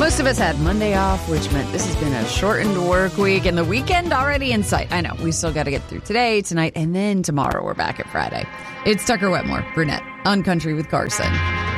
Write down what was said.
Most of us had Monday off, which meant this has been a shortened work week and the weekend already in sight. I know, we still got to get through today, tonight, and then tomorrow we're back at Friday. It's Tucker Wetmore, Brunette, on Country with Carson.